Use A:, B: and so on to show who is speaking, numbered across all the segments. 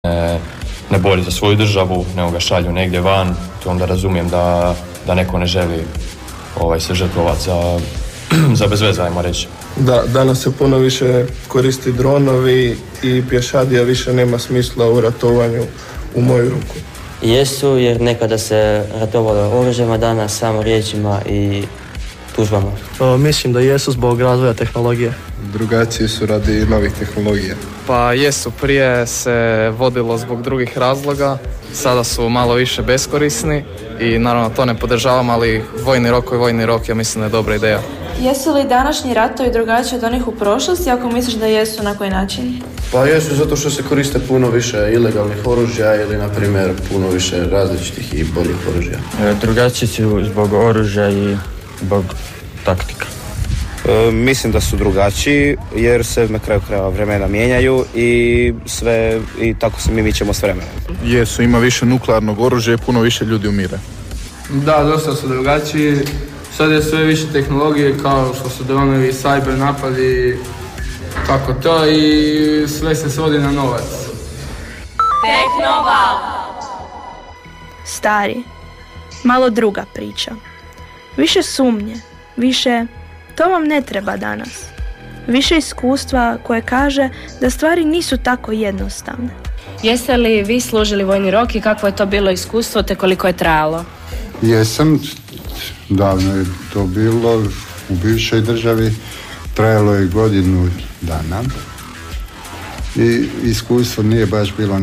A: ne bori za svoju državu, nego ga šalju negdje van, to onda razumijem da neko ne želi se žrtvovati za bezveze, ajmo reći.
B: Da, danas se puno više koristi dronovi i pješadija više nema smisla u ratovanju u moju ruku.
C: Jesu, jer nekada se ratovalo oružjima, danas samo riječima i tužbama.
D: Mislim da jesu zbog razvoja tehnologije.
B: Drugačiji su radi novih tehnologija.
E: Pa jesu, prije se vodilo zbog drugih razloga, sada su malo više beskorisni i naravno to ne podržavam, ali vojni rok ja mislim da je dobra ideja.
F: Jesu li današnji ratovi drugačiji od onih u prošlosti, ako misliš da jesu, na koji način?
G: Pa jesu, zato što se koriste puno više ilegalnih oružja ili, na primjer, puno više različitih i boljih oružja.
C: Drugačiji su zbog oružja i zbog taktika.
H: Mislim da su drugačiji jer se na kraju krajeva vremena mijenjaju i tako se mi mičemo s vremenom.
B: Jesu, ima više nuklearnog oružja i puno više ljudi umire.
I: Da, dosta su drugačiji. Sad je sve više tehnologije kao što su dronovi, cyber napadi, kako to, i sve se svodi na novac.
F: Tehnoval.
J: Stari, malo druga priča. Više sumnje, više to vam ne treba danas. Više iskustva koje kaže da stvari nisu tako jednostavne.
K: Jeste li vi služili vojni rok i kakvo je to bilo iskustvo te koliko je trajalo?
L: Jesam, davno je to bilo u bivšoj državi, trajalo je godinu dana i iskustvo nije baš bilo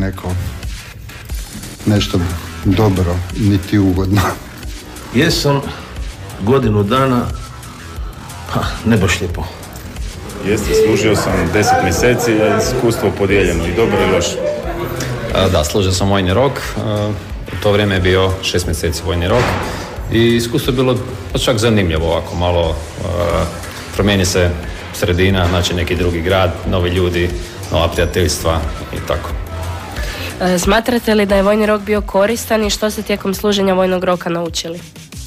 L: nešto dobro, niti ugodno.
M: Jesam godinu dana, ne baš lijepo.
N: Jeste, služio sam 10 mjeseci, a iskustvo podijeljeno i dobro i loše.
O: Da, služio sam vojni rok, u to vrijeme je bio 6 mjeseci vojni rok i iskustvo je bilo čak zanimljivo, ovako malo promijeni se sredina, znači neki drugi grad, novi ljudi, nova prijateljstva i tako.
K: Smatrate li da je vojni rok bio koristan i što ste tijekom služenja vojnog roka naučili?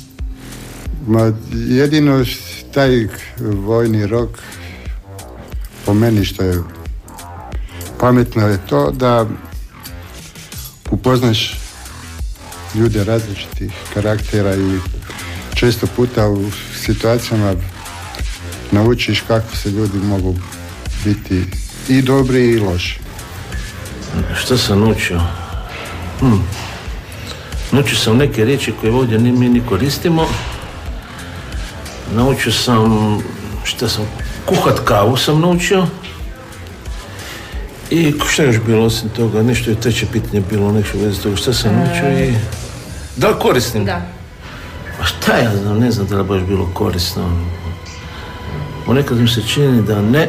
L: Jedino taj vojni rok, po meni što je pametno, je to da upoznaš ljude različitih karaktera i često puta u situacijama naučiš kako se ljudi mogu biti i dobri i loši.
M: Što sam naučio? Naučio sam neke riječi koje ovdje mi ni koristimo. Naučio sam, kuhat kavu sam naučio. I što je još bilo osim toga, nešto je treće pitanje bilo, nešto u vezi toga, što sam naučio i... Da li koristim?
K: Da.
M: A šta ja znam, ne znam da li baš bilo korisno. Ponekad mi se čini da ne,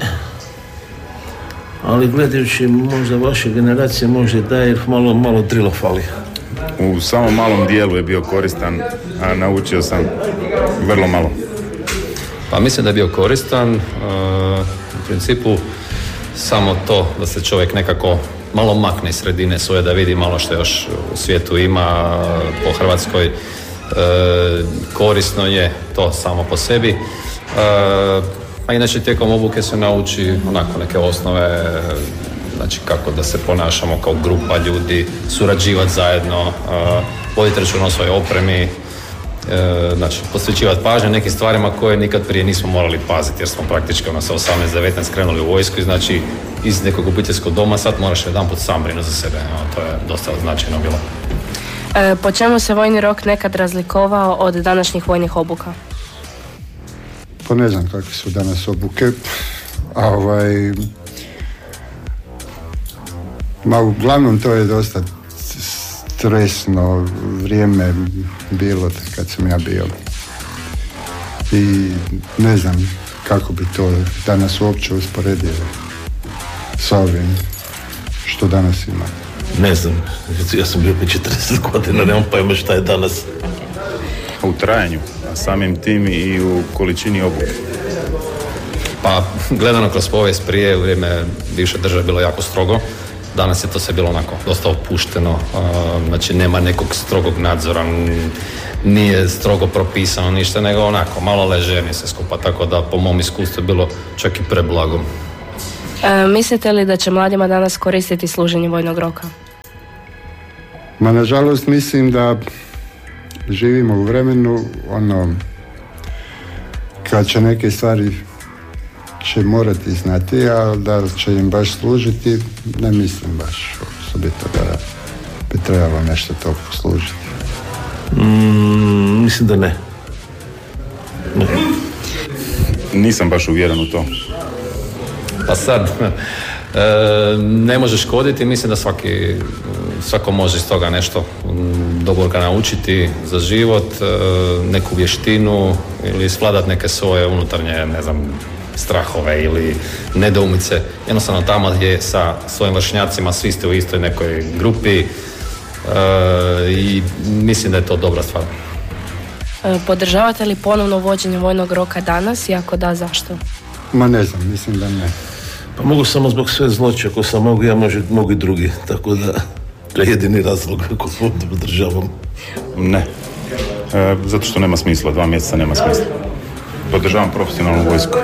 M: ali gledajući možda vaše generacije možda i da, jer malo drila fali.
N: U samom malom dijelu je bio koristan, a naučio sam vrlo malo.
O: Pa mislim da je bio koristan, u principu samo to da se čovjek nekako malo makne iz sredine svoje, da vidi malo što još u svijetu ima, po Hrvatskoj. Korisno je to samo po sebi. A inače tijekom obuke se nauči onako neke osnove, znači kako da se ponašamo kao grupa ljudi, surađivati zajedno, voditi računa o svojoj opremi, znači posvećivati pažnju nekim stvarima koje nikad prije nismo morali paziti, jer smo praktički sa 18-19 krenuli u vojsku i znači iz nekog obiteljskog doma sad moraš jedanput sam brinuti za sebe, to je dosta značajno bilo.
K: Po čemu se vojni rok nekad razlikovao od današnjih vojnih obuka?
L: Pa ne znam kakve su danas obuke, uglavnom to je dosta stresno vrijeme bilo kad sam ja bio. I ne znam kako bi to danas uopće usporedio sa ovim što danas ima.
M: Ne znam, ja sam bio 40 godina, nemam pojma šta je danas.
N: U trajanju, a samim tim i u količini obuke.
O: Pa gledano kroz povijest, prije u vrijeme bivše države bilo jako strogo. Danas je to sve bilo onako dosta opušteno, znači nema nekog strogog nadzora, nije strogo propisano ništa, nego onako malo ležernije se skupa, tako da po mom iskustvu je bilo čak i preblago.
K: Mislite li da će mladima danas koristiti služenje vojnog roka?
L: Ma nažalost mislim da živimo u vremenu kad će neke stvari će morati znati, a da će im baš služiti, ne mislim baš osobito da bi trebalo nešto to poslužiti.
M: Mislim da ne.
N: Nisam baš uvjeren u to.
O: Pa sad, ne može škoditi, mislim da svako može iz toga nešto dobro ga naučiti za život, neku vještinu ili svladat neke svoje unutarnje, ne znam, strahove ili nedoumice. Jednostavno tamo gdje sa svojim vršnjacima svi ste u istoj nekoj grupi i mislim da je to dobra stvar.
K: Podržavate li ponovno uvođenje vojnog roka danas i ako da, zašto?
L: Ma ne znam, mislim da ne.
M: Pa mogu samo zbog sve zloće, ako sam mogu, ja mogu i drugi, tako da to je jedini razlog ako podržavam.
N: Ne, zato što nema smisla, 2 mjeseca nema smisla. Podržavam profesionalnu vojsku.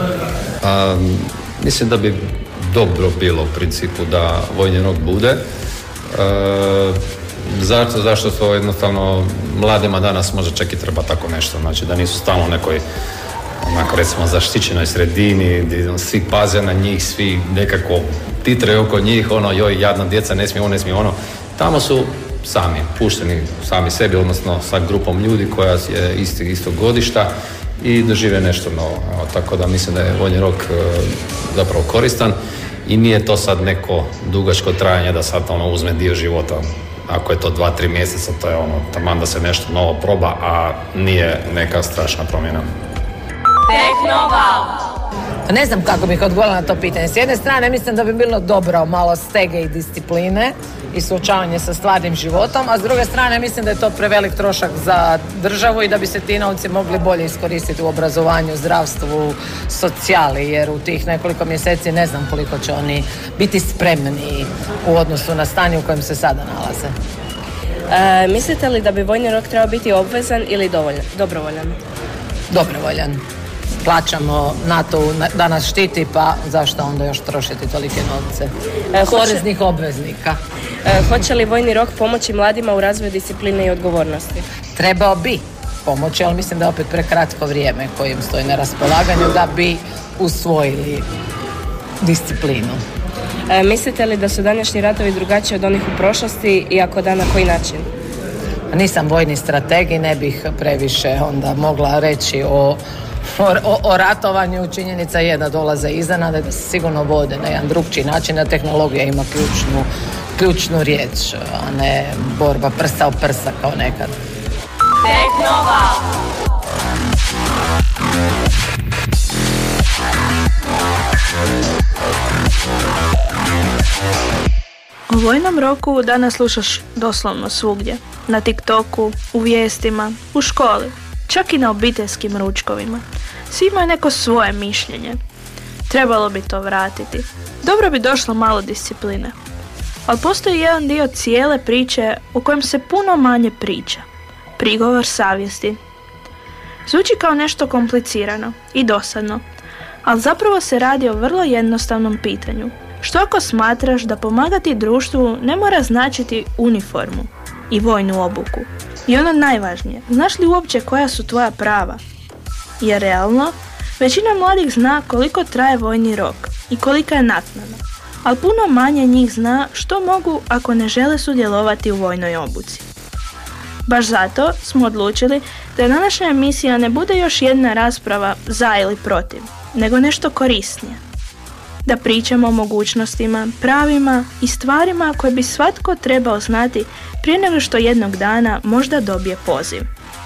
O: Mislim da bi dobro bilo u principu da vojni rok bude. Zašto to jednostavno mladima danas možda čak i treba tako nešto, znači da nisu stalno nekoj onako recimo zaštićenoj sredini gdje svi paze na njih, svi nekako titraju oko njih, joj jadna djeca, ne smije ono. Tamo su sami, pušteni sami sebi, odnosno sa grupom ljudi koja je istog godišta i dožive nešto novo. Tako da mislim da je vojni rok zapravo koristan i nije to sad neko dugačko trajanje da sad uzme dio života. Ako je to 2-3 mjeseca, to je taman da se nešto novo proba, a nije neka strašna promjena.
P: Tehnoval. Ne znam kako bih odgovorila na to pitanje. S jedne strane mislim da bi bilo dobro malo stege i discipline i suočavanje sa stvarnim životom, a s druge strane mislim da je to prevelik trošak za državu i da bi se ti novci mogli bolje iskoristiti u obrazovanju, zdravstvu, socijali, jer u tih nekoliko mjeseci ne znam koliko će oni biti spremni u odnosu na stanje u kojem se sada nalaze.
K: Mislite li da bi vojni rok trebao biti obvezan ili dobrovoljan?
P: Dobrovoljan. Plaćamo NATO da nas štiti, pa zašto onda još trošiti tolike novce? Poreznih obveznika.
K: Hoće li vojni rok pomoći mladima u razvoju discipline i odgovornosti?
P: Trebao bi pomoći, ali mislim da je opet prekratko vrijeme koje im stoji na raspolaganju da bi usvojili disciplinu.
K: Mislite li da su današnji ratovi drugačiji od onih u prošlosti i ako da, na koji način?
P: Nisam vojni strateg i ne bih previše onda mogla reći o ratovanju. Činjenica je da dolaze iznenade, da se sigurno vode na jedan drugčiji način, da tehnologija ima ključnu riječ, a ne borba prsa o prsa kao nekad.
Q: Tehnoval.
J: O vojnom roku danas slušaš doslovno svugdje. Na TikToku, u vijestima, u školi, čak i na obiteljskim ručkovima. Svi imaju neko svoje mišljenje. Trebalo bi to vratiti. Dobro bi došlo malo discipline. Ali postoji jedan dio cijele priče o kojem se puno manje priča. Prigovor savjesti. Zvuči kao nešto komplicirano i dosadno, ali zapravo se radi o vrlo jednostavnom pitanju. Što ako smatraš da pomagati društvu ne mora značiti uniformu i vojnu obuku? I ono najvažnije, znaš li uopće koja su tvoja prava? Jer realno, većina mladih zna koliko traje vojni rok i kolika je naknada, ali puno manje njih zna što mogu ako ne žele sudjelovati u vojnoj obuci. Baš zato smo odlučili da današnja emisija ne bude još jedna rasprava za ili protiv, nego nešto korisnije. Da pričamo o mogućnostima, pravima i stvarima koje bi svatko trebao znati prije nego što jednog dana možda dobije poziv.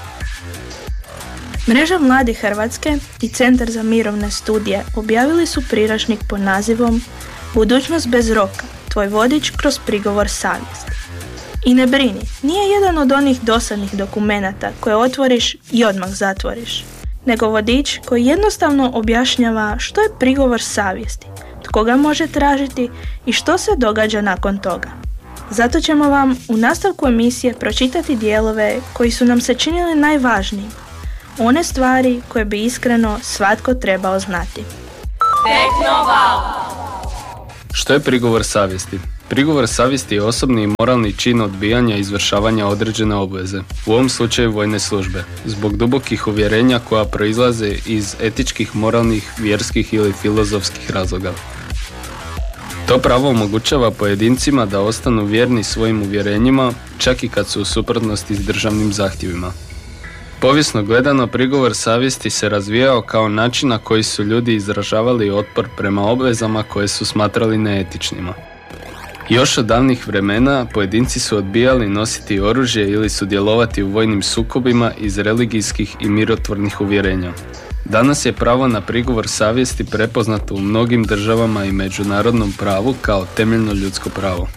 J: Mreža Mladih Hrvatske i Centar za mirovne studije objavili su priručnik pod nazivom Budućnost bez roka, tvoj vodič kroz prigovor savjesti. I ne brini, nije jedan od onih dosadnih dokumenata koje otvoriš i odmah zatvoriš, nego vodič koji jednostavno objašnjava što je prigovor savjesti, tko ga može tražiti i što se događa nakon toga. Zato ćemo vam u nastavku emisije pročitati dijelove koji su nam se činili najvažnijim, one stvari koje bi iskreno svatko trebao znati.
Q: Tehnoval.
R: Što je prigovor savjesti? Prigovor savjesti je osobni i moralni čin odbijanja izvršavanja određene obveze, u ovom slučaju vojne službe, zbog dubokih uvjerenja koja proizlaze iz etičkih, moralnih, vjerskih ili filozofskih razloga. To pravo omogućava pojedincima da ostanu vjerni svojim uvjerenjima, čak i kad su u suprotnosti s državnim zahtjevima. Povijesno gledano, prigovor savjesti se razvijao kao način na koji su ljudi izražavali otpor prema obvezama koje su smatrali neetičnima. Još od davnih vremena pojedinci su odbijali nositi oružje ili sudjelovati u vojnim sukobima iz religijskih i mirotvornih uvjerenja. Danas je pravo na prigovor savjesti prepoznato u mnogim državama i međunarodnom pravu kao temeljno ljudsko pravo.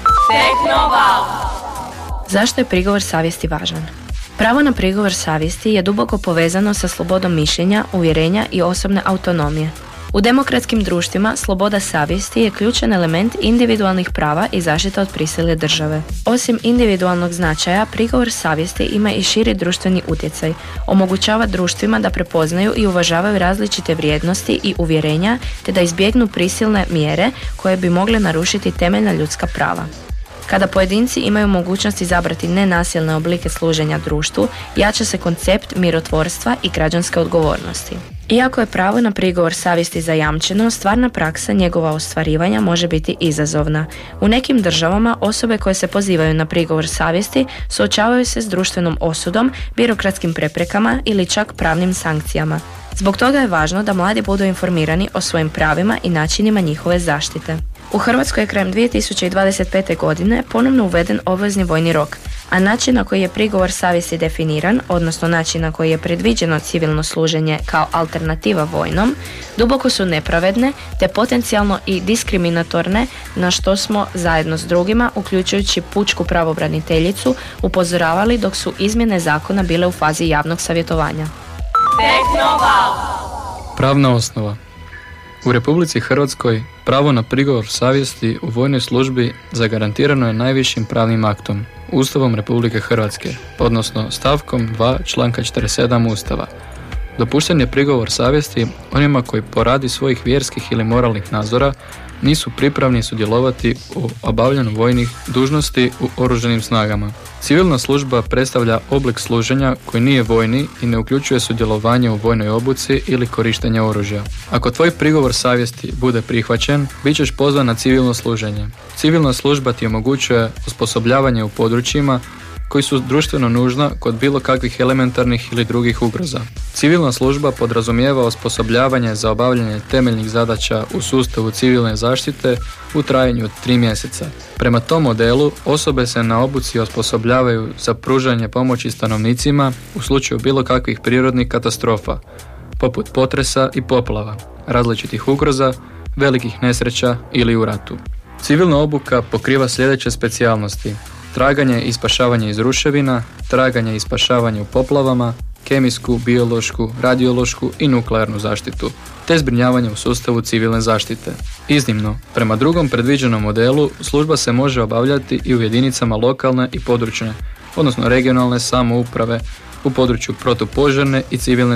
Q: Tehnoval.
K: Zašto je prigovor savjesti važan? Pravo na prigovor savjesti je duboko povezano sa slobodom mišljenja, uvjerenja i osobne autonomije. U demokratskim društvima sloboda savjesti je ključan element individualnih prava i zaštita od prisile države. Osim individualnog značaja, prigovor savjesti ima i širi društveni utjecaj. Omogućava društvima da prepoznaju i uvažavaju različite vrijednosti i uvjerenja, te da izbjegnu prisilne mjere koje bi mogle narušiti temeljna ljudska prava. Kada pojedinci imaju mogućnost izabrati nenasilne oblike služenja društvu, jača se koncept mirotvorstva i građanske odgovornosti. Iako je pravo na prigovor savjesti zajamčeno, stvarna praksa njegova ostvarivanja može biti izazovna. U nekim državama osobe koje se pozivaju na prigovor savjesti suočavaju se s društvenom osudom, birokratskim preprekama ili čak pravnim sankcijama. Zbog toga je važno da mladi budu informirani o svojim pravima i načinima njihove zaštite. U Hrvatskoj je krajem 2025. godine ponovno uveden obvezni vojni rok, a način na koji je prigovor savjesti definiran, odnosno način na koji je predviđeno civilno služenje kao alternativa vojnom, duboko su nepravedne te potencijalno i diskriminatorne, na što smo zajedno s drugima, uključujući pučku pravobraniteljicu, upozoravali dok su izmjene zakona bile u fazi javnog savjetovanja.
Q: Tehnoval.
E: Pravna osnova. U Republici Hrvatskoj pravo na prigovor savjesti u vojnoj službi zagarantirano je najvišim pravnim aktom, Ustavom Republike Hrvatske, odnosno stavkom 2 članka 47 Ustava. Dopušten je prigovor savjesti onima koji poradi svojih vjerskih ili moralnih nadzora nisu pripravni sudjelovati u obavljanju vojnih dužnosti u oružanim snagama. Civilna služba predstavlja oblik služenja koji nije vojni i ne uključuje sudjelovanje u vojnoj obuci ili korištenje oružja. Ako tvoj prigovor savjesti bude prihvaćen, bit ćeš pozvan na civilno služenje. Civilna služba ti omogućuje osposobljavanje u područjima koji su društveno nužna kod bilo kakvih elementarnih ili drugih ugroza. Civilna služba podrazumijeva osposobljavanje za obavljanje temeljnih zadaća u sustavu civilne zaštite u trajanju od 3 mjeseca. Prema tom modelu osobe se na obuci osposobljavaju za pružanje pomoći stanovnicima u slučaju bilo kakvih prirodnih katastrofa, poput potresa i poplava, različitih ugroza, velikih nesreća ili u ratu. Civilna obuka pokriva sljedeće specijalnosti: traganje i spašavanje iz ruševina, traganje i spašavanje u poplavama, kemijsku, biološku, radiološku i nuklearnu zaštitu, te zbrinjavanje u sustavu civilne zaštite. Iznimno, prema drugom predviđenom modelu, služba se može obavljati i u jedinicama lokalne i područne, odnosno regionalne samouprave u području protupožarne i civilne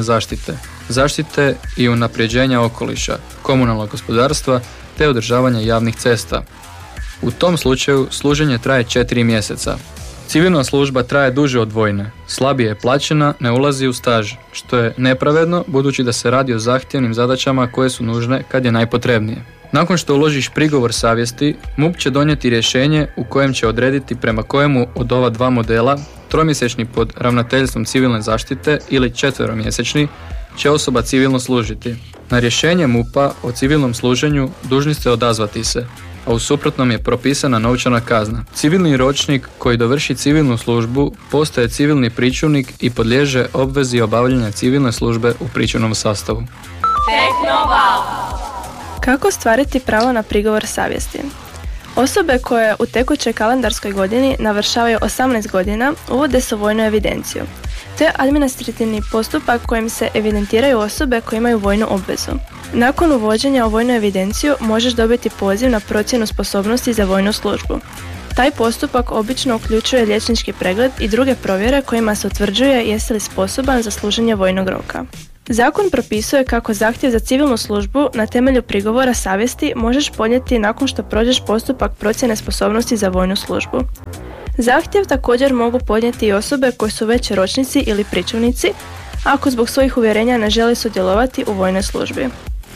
E: zaštite i unapređenja okoliša, komunalnog gospodarstva te održavanja javnih cesta. U tom slučaju služenje traje 4 mjeseca. Civilna služba traje duže od vojne, slabije je plaćena, ne ulazi u staž, što je nepravedno budući da se radi o zahtjevnim zadaćama koje su nužne kad je najpotrebnije. Nakon što uložiš prigovor savjesti, MUP će donijeti rješenje u kojem će odrediti prema kojemu od ova dva modela, 3-mjesečni pod ravnateljstvom civilne zaštite ili 4-mjesečni, će osoba civilno služiti. Na rješenje MUP-a o civilnom služenju dužni ste odazvati se, a u suprotnom je propisana novčana kazna. Civilni ročnik koji dovrši civilnu službu postaje civilni pričuvnik i podliježe obvezi obavljanja civilne službe u pričuvnom sastavu.
Q: Tehnoval.
J: Kako ostvariti pravo na prigovor savjesti? Osobe koje u tekućoj kalendarskoj godini navršavaju 18 godina uvode se u vojnu evidenciju. To je administrativni postupak kojim se evidentiraju osobe koje imaju vojnu obvezu. Nakon uvođenja u vojnu evidenciju možeš dobiti poziv na procjenu sposobnosti za vojnu službu. Taj postupak obično uključuje liječnički pregled i druge provjere kojima se utvrđuje jesi li sposoban za služenje vojnog roka. Zakon propisuje kako zahtjev za civilnu službu na temelju prigovora savjesti možeš podnijeti nakon što prođeš postupak procjene sposobnosti za vojnu službu. Zahtjev također mogu podnijeti i osobe koje su već ročnici ili pričuvnici, ako zbog svojih uvjerenja ne žele sudjelovati u vojnoj službi.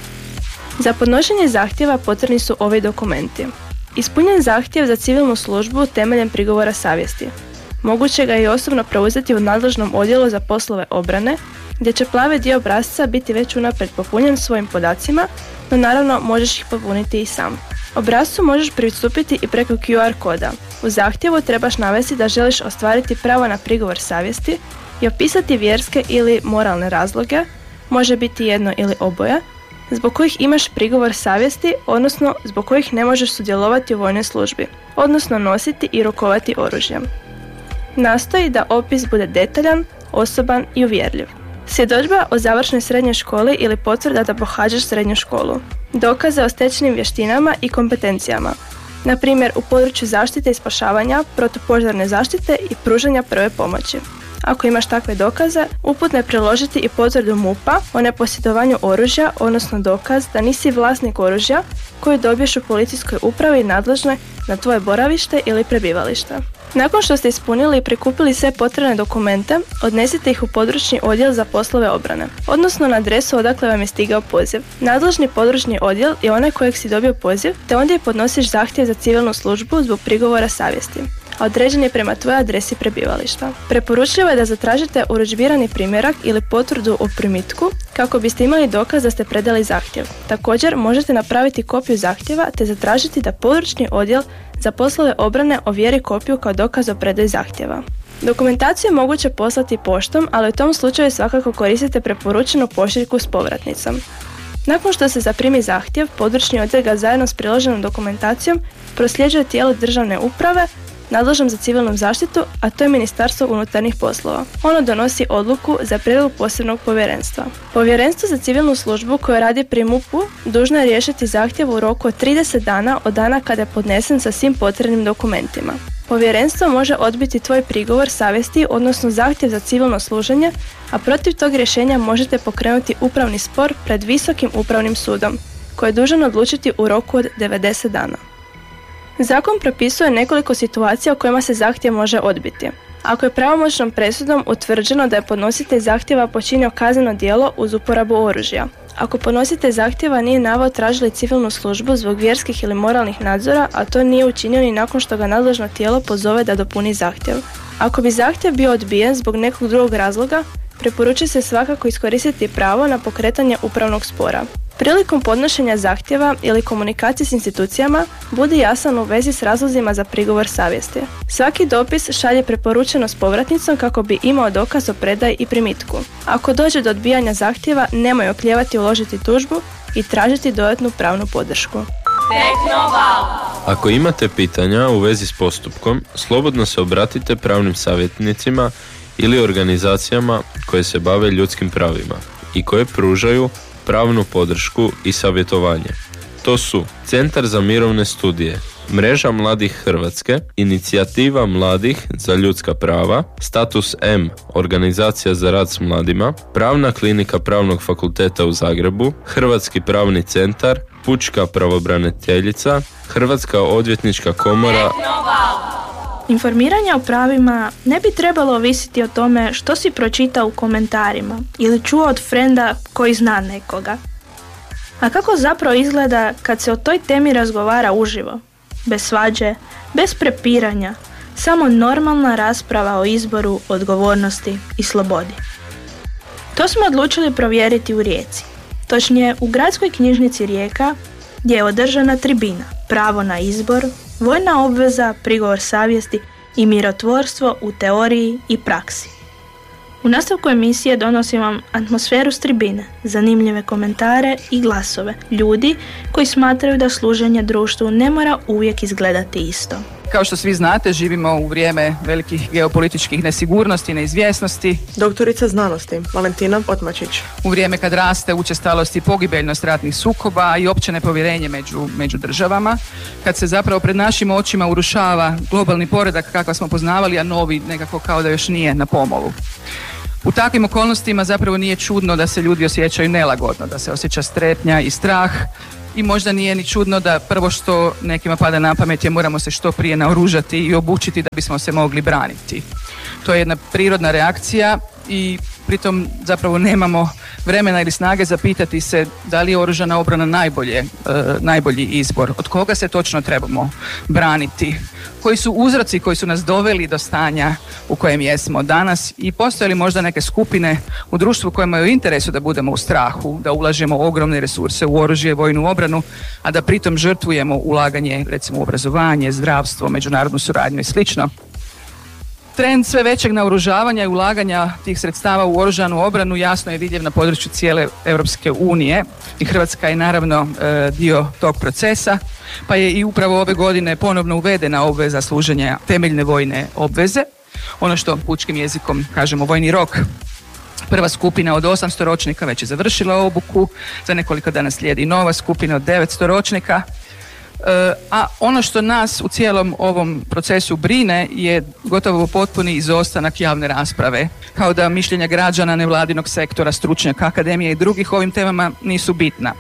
J: Za podnošenje zahtjeva potrebni su ovi dokumenti. Ispunjen zahtjev za civilnu službu temeljem prigovora savjesti. Moguće ga je i osobno preuzeti u nadležnom odjelu za poslove obrane, gdje će plavi dio obrasca biti već unaprijed popunjen svojim podacima, no naravno možeš ih popuniti i sam. Obrascu možeš pristupiti i preko QR koda. U zahtjevu trebaš navesti da želiš ostvariti pravo na prigovor savjesti i opisati vjerske ili moralne razloge, može biti jedno ili oboje, zbog kojih imaš prigovor savjesti, odnosno zbog kojih ne možeš sudjelovati u vojnoj službi, odnosno nositi i rukovati oružjem. Nastoji da opis bude detaljan, osoban i uvjerljiv. Svjedodžba o završnoj srednjoj školi ili potvrda da pohađaš srednju školu. Dokaze o stečenim vještinama i kompetencijama. Na primjer, u području zaštite i spašavanja, protupožarne zaštite i pružanja prve pomoći. Ako imaš takve dokaze, uputno je priložiti i potvrdu MUP-a o neposjedovanju oružja, odnosno dokaz da nisi vlasnik oružja koji dobiješ u policijskoj upravi nadležnoj na tvoje boravište ili prebivalište. Nakon što ste ispunili i prikupili sve potrebne dokumente, odnesite ih u područni odjel za poslove obrane, odnosno na adresu odakle vam je stigao poziv. Nadležni područni odjel je onaj kojeg si dobio poziv, te ondje podnosiš zahtjev za civilnu službu zbog prigovora savjesti, a određen je prema tvojoj adresi prebivališta. Preporučljivo je da zatražite urudžbirani primjerak ili potvrdu o primitku kako biste imali dokaz da ste predali zahtjev. Također možete napraviti kopiju zahtjeva te zatražiti da područni odjel za poslove obrane ovjeri kopiju kao dokaz o predaji zahtjeva. Dokumentaciju je moguće poslati poštom, ali u tom slučaju svakako koristite preporučenu pošiljku s povratnicom. Nakon što se zaprimi zahtjev, područni odjel ga zajedno s priloženom dokumentacijom prosljeđuje tijelu državne uprave nadležnom za civilnu zaštitu, a to je Ministarstvo unutarnjih poslova. Ono donosi odluku za prijedlog posebnog povjerenstva. Povjerenstvo za civilnu službu koje radi pri MUP-u dužno je riješiti zahtjev u roku od 30 dana od dana kada je podnesen sa svim potrebnim dokumentima. Povjerenstvo može odbiti tvoj prigovor savjesti, odnosno zahtjev za civilno služenje, a protiv tog rješenja možete pokrenuti upravni spor pred Visokim upravnim sudom, koji je dužan odlučiti u roku od 90 dana. Zakon propisuje nekoliko situacija u kojima se zahtjev može odbiti. Ako je pravomoćnom presudom utvrđeno da je podnositelj zahtjeva počinio kazneno djelo uz uporabu oružja. Ako podnositelj zahtjeva nije naveo tražili civilnu službu zbog vjerskih ili moralnih nadzora, a to nije učinio ni nakon što ga nadležno tijelo pozove da dopuni zahtjev. Ako bi zahtjev bio odbijen zbog nekog drugog razloga, preporučuje se svakako iskoristiti pravo na pokretanje upravnog spora. Prilikom podnošenja zahtjeva ili komunikacije s institucijama, budi jasan u vezi s razlozima za prigovor savjesti. Svaki dopis šalje preporučeno s povratnicom kako bi imao dokaz o predaji i primitku. Ako dođe do odbijanja zahtjeva, nemoj oklijevati uložiti tužbu i tražiti dodatnu pravnu podršku.
S: Ako imate pitanja u vezi s postupkom, slobodno se obratite pravnim savjetnicima ili organizacijama koje se bave ljudskim pravima i koje pružaju pravnu podršku i savjetovanje. To su Centar za mirovne studije, Mreža mladih Hrvatske, Inicijativa mladih za ljudska prava, Status M, Organizacija za rad s mladima, Pravna klinika Pravnog fakulteta u Zagrebu, Hrvatski pravni centar, Pučka pravobraniteljica, Hrvatska odvjetnička komora.
J: Informiranje o pravima ne bi trebalo ovisiti o tome što si pročitao u komentarima ili čuo od frenda koji zna nekoga. A kako zapravo izgleda kad se o toj temi razgovara uživo, bez svađe, bez prepiranja, samo normalna rasprava o izboru, odgovornosti i slobodi. To smo odlučili provjeriti u Rijeci, točnije u Gradskoj knjižnici Rijeka, gdje je održana tribina Pravo na izbor, vojna obveza, prigovor savjesti i mirotvorstvo u teoriji i praksi. U nastavku emisije donosim vam atmosferu s tribine, zanimljive komentare i glasove ljudi koji smatraju da služenje društvu ne mora uvijek izgledati isto.
T: Kao što svi znate, živimo u vrijeme velikih geopolitičkih nesigurnosti i neizvjesnosti.
D: Doktorica znanosti Valentina Otmačić.
T: U vrijeme kad raste učestalost i pogibeljnost ratnih sukoba i opće nepovjerenje među državama, kad se zapravo pred našim očima urušava globalni poredak kakav smo poznavali, a novi nekako kao da još nije na pomolu. U takvim okolnostima zapravo nije čudno da se ljudi osjećaju nelagodno, da se osjeća strepnja i strah i možda nije ni čudno da prvo što nekima pada na pamet je moramo se što prije naoružati i obučiti da bismo se mogli braniti. To je jedna prirodna reakcija i pritom zapravo nemamo vremena ili snage zapitati se da li je oružana obrana najbolji izbor, od koga se točno trebamo braniti, koji su uzroci koji su nas doveli do stanja u kojem jesmo danas i postoje li možda neke skupine u društvu kojima je u interesu da budemo u strahu, da ulažemo ogromne resurse u oružje, vojnu obranu, a da pritom žrtvujemo ulaganje recimo u obrazovanje, zdravstvo, međunarodnu suradnju i slično. Trend sve većeg naoružavanja i ulaganja tih sredstava u oružanu obranu jasno je vidljiv na području cijele Europske unije i Hrvatska je naravno dio tog procesa, pa je i upravo ove godine ponovno uvedena obveza služenja temeljne vojne obveze, ono što pučkim jezikom kažemo vojni rok. Prva skupina od 800 ročnika već je završila obuku, za nekoliko dana slijedi nova skupina od 900 ročnika. A ono što nas u cijelom ovom procesu brine je gotovo potpuni izostanak javne rasprave, kao da mišljenja građana, nevladinog sektora, stručnjaka, akademije i drugih ovim temama nisu bitna.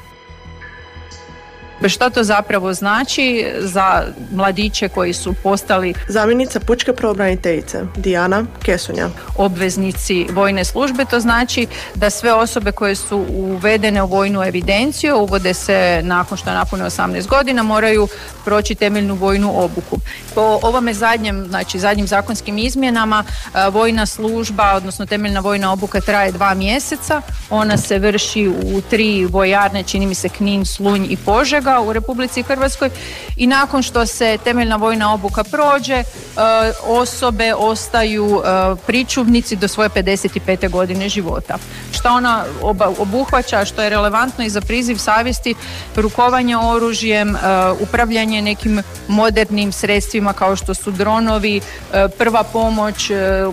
U: Što to zapravo znači za mladiće koji su postali
D: zamjenica pučke pravobraniteljice Dijana Kesonja,
U: obveznici vojne službe? To znači da sve osobe koje su uvedene u vojnu evidenciju, uvode se nakon što napune 18 godina, moraju proći temeljnu vojnu obuku. Po ovome zadnjim zakonskim izmjenama vojna služba, odnosno temeljna vojna obuka traje 2 mjeseca. Ona se vrši u 3 vojarne, čini mi se Knin, Slunj i Požega u Republici Hrvatskoj i nakon što se temeljna vojna obuka prođe, osobe ostaju pričuvnici do svoje 55. godine života. Što ona obuhvaća, što je relevantno i za priziv savjesti, rukovanje oružjem, upravljanje nekim modernim sredstvima kao što su dronovi, prva pomoć,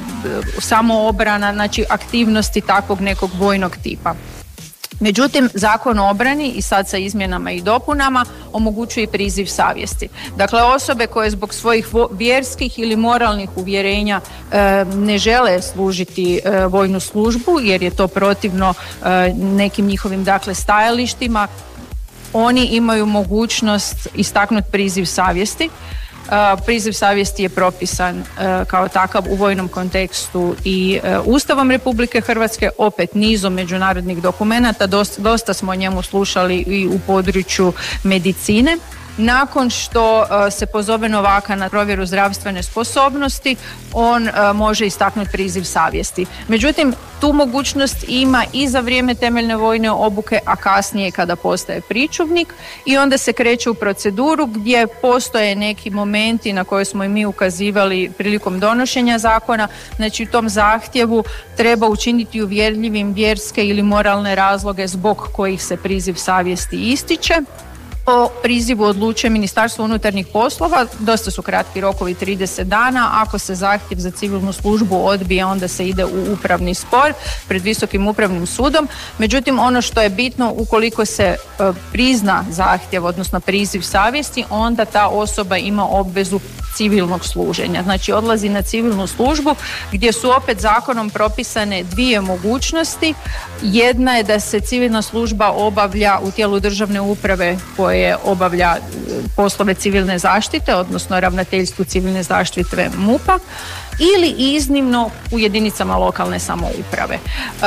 U: samoobrana, znači aktivnosti takvog nekog vojnog tipa. Međutim, Zakon o obrani i sad sa izmjenama i dopunama omogućuje i priziv savjesti. Dakle, osobe koje zbog svojih vjerskih ili moralnih uvjerenja ne žele služiti vojnu službu jer je to protivno nekim njihovim stajalištima, oni imaju mogućnost istaknuti priziv savjesti. Priziv savjesti je propisan kao takav u vojnom kontekstu i Ustavom Republike Hrvatske, opet nizom međunarodnih dokumenata, dosta smo o njemu slušali i u području medicine. Nakon što se pozove novaka na provjeru zdravstvene sposobnosti, on može istaknuti priziv savjesti. Međutim, tu mogućnost ima i za vrijeme temeljne vojne obuke, a kasnije kada postaje pričuvnik i onda se kreće u proceduru gdje postoje neki momenti na koje smo i mi ukazivali prilikom donošenja zakona. Znači, u tom zahtjevu treba učiniti uvjerljivim vjerske ili moralne razloge zbog kojih se priziv savjesti ističe. O prizivu odlučuje Ministarstvo unutarnjih poslova, dosta su kratki rokovi, 30 dana, ako se zahtjev za civilnu službu odbije, onda se ide u upravni spor pred Visokim upravnim sudom. Međutim, ono što je bitno, ukoliko se prizna zahtjev, odnosno priziv savjesti, onda ta osoba ima obvezu civilnog služenja. Znači, odlazi na civilnu službu gdje su opet zakonom propisane 2 mogućnosti. Jedna je da se civilna služba obavlja u tijelu državne uprave koje obavlja poslove civilne zaštite, odnosno ravnateljstvu civilne zaštite MUP-a, ili iznimno u jedinicama lokalne samouprave.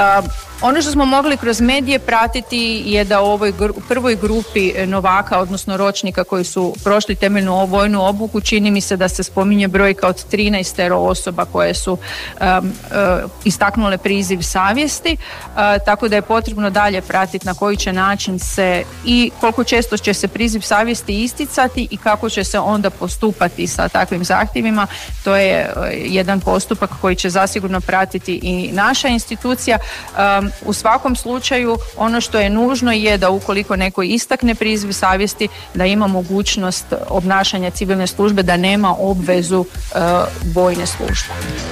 U: Ono što smo mogli kroz medije pratiti je da u ovoj prvoj grupi novaka, odnosno ročnika koji su prošli temeljnu vojnu obuku, čini mi se da se spominje brojka od 13 osoba koje su istaknule priziv savjesti, tako da je potrebno dalje pratiti na koji će način se i koliko često će se priziv savjesti isticati i kako će se onda postupati sa takvim zahtjevima. To je jedan postupak koji će zasigurno pratiti i naša institucija. U svakom slučaju ono što je nužno je da ukoliko neko istakne priziv savjesti, da ima mogućnost obnašanja civilne službe, da nema obvezu vojne službe.